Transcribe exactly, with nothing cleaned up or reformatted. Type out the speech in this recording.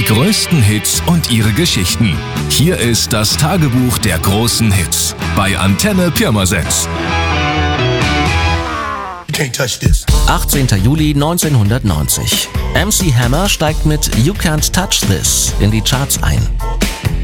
Die größten Hits und ihre Geschichten. Hier ist das Tagebuch der großen Hits bei Antenne Pirmasens. achtzehnter Juli neunzehnhundertneunzig. M C Hammer steigt mit You Can't Touch This in die Charts ein.